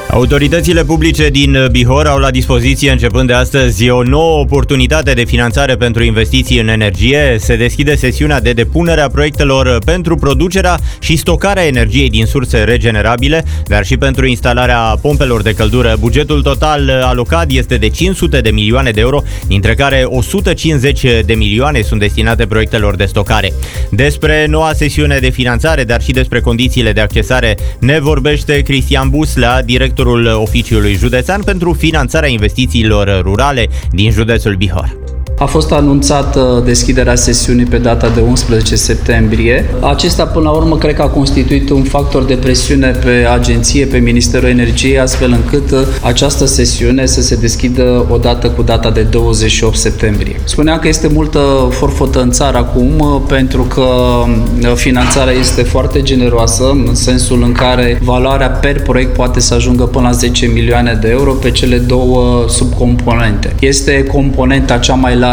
Autoritățile publice din Bihor au la dispoziție începând de astăzi o nouă oportunitate de finanțare pentru investiții în energie. Se deschide sesiunea de depunere a proiectelor pentru producerea și stocarea energiei din surse regenerabile, dar și pentru instalarea pompelor de căldură. Bugetul total alocat este de 500 de milioane de euro, dintre care 150 de milioane sunt destinate proiectelor de stocare. Despre noua sesiune de finanțare, dar și despre condițiile de accesare, ne vorbește Cristian Buslea, directorul Oficiului Județean pentru finanțarea investițiilor rurale din județul Bihor. A fost anunțată deschiderea sesiunii pe data de 11 septembrie. Acesta, până la urmă, cred că a constituit un factor de presiune pe agenție, pe Ministerul Energiei, astfel încât această sesiune să se deschidă odată cu data de 28 septembrie. Spuneam că este multă forfotă în țară acum, pentru că finanțarea este foarte generoasă, în sensul în care valoarea per proiect poate să ajungă până la 10 milioane de euro pe cele două subcomponente. Este componenta cea mai largă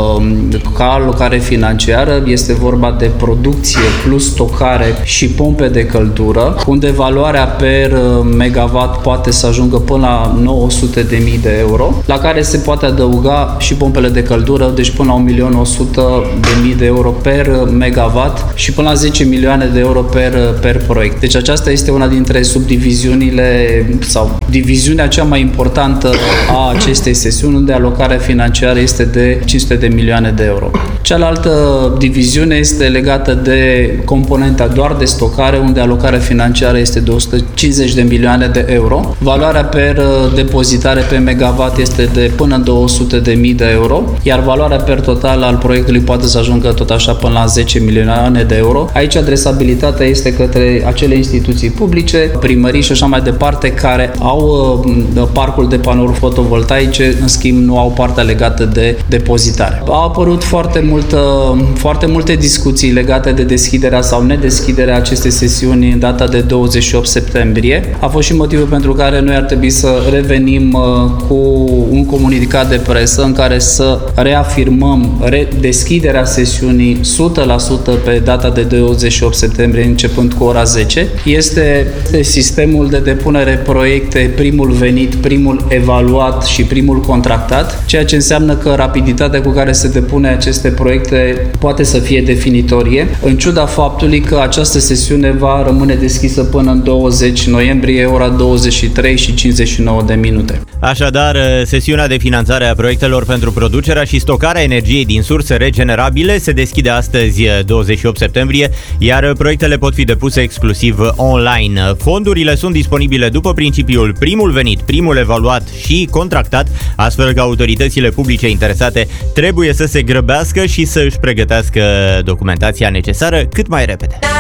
ca alocare financiară, este vorba de producție plus stocare și pompe de căldură, unde valoarea per megawatt poate să ajungă până la 900.000 de euro, la care se poate adăuga și pompele de căldură, deci până la 1.100.000 de euro per megawatt și până la 10 milioane de euro per proiect. Deci aceasta este una dintre subdiviziunile sau diviziunea cea mai importantă a acestei sesiuni, unde alocarea financiară este de 500 de milioane de euro. Cealaltă diviziune este legată de componenta doar de stocare, unde alocarea financiară este de 150 de milioane de euro. Valoarea per depozitare pe megawatt este de până 200.000 de euro, iar valoarea per total al proiectului poate să ajungă tot așa până la 10 milioane de euro. Aici adresabilitatea este către acele instituții publice, primării și așa mai departe, care au parcul de panouri fotovoltaice, în schimb nu au partea legată de depozitare. A apărut foarte multe discuții legate de deschiderea sau nedeschiderea acestei sesiuni în data de 28 septembrie. A fost și motivul pentru care noi ar trebui să revenim cu un comunicat de presă în care să reafirmăm deschiderea sesiunii 100% pe data de 28 septembrie, începând cu ora 10. Este sistemul de depunere proiecte, primul venit, primul evaluat și primul contractat, ceea ce înseamnă că rapiditatea cu care se depune aceste proiecte poate să fie definitorie, în ciuda faptului că această sesiune va rămâne deschisă până în 20 noiembrie, ora 23:59. Așadar, sesiunea de finanțare a proiectelor pentru producerea și stocarea energiei din surse regenerabile se deschide astăzi, 28 septembrie, iar proiectele pot fi depuse exclusiv online. Fondurile sunt disponibile după principiul primul venit, primul evaluat și contractat, astfel că autoritățile publice interesate trebuie să se grăbească și să își pregătească documentația necesară cât mai repede.